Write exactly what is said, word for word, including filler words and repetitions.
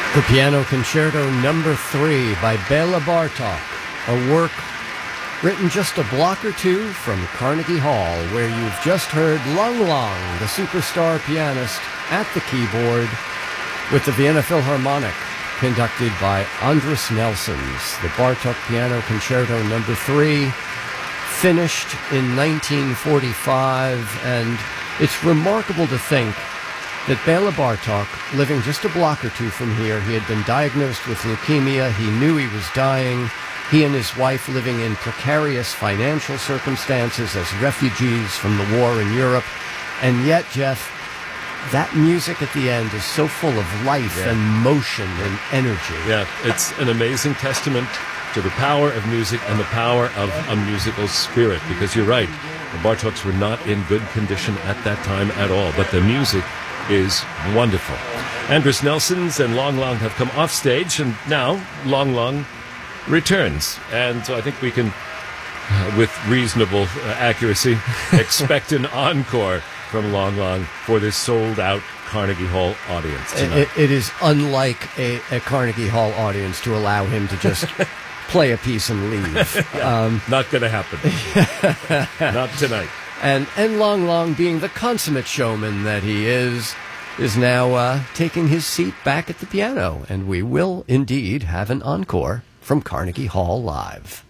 The Piano Concerto Number Three by Bela Bartok, a work written just a block or two from Carnegie Hall, where you've just heard Lang Lang, the superstar pianist, at the keyboard with the Vienna Philharmonic, conducted by Andris Nelsons. The Bartok Piano Concerto Number Three, finished in nineteen forty-five, and it's remarkable to think that Bela Bartok, living just a block or two from here, he had been diagnosed with leukemia, he knew he was dying, he and his wife living in precarious financial circumstances as refugees from the war in Europe, and yet, Jeff, that music at the end is so full of life yeah. and motion and energy. Yeah, it's an amazing testament to the power of music and the power of a musical spirit, because you're right, the Bartoks were not in good condition at that time at all, but the music is wonderful. Andris Nelsons and Lang Lang have come off stage, and now Lang Lang returns. And so I think we can, uh, with reasonable uh, accuracy, expect an encore from Lang Lang for this sold-out Carnegie Hall audience tonight. It, it is unlike a, a Carnegie Hall audience to allow him to just play a piece and leave. yeah, um, not going to happen. Not tonight. And, and Lang Lang, being the consummate showman that he is, is now uh, taking his seat back at the piano. And we will indeed have an encore from Carnegie Hall Live.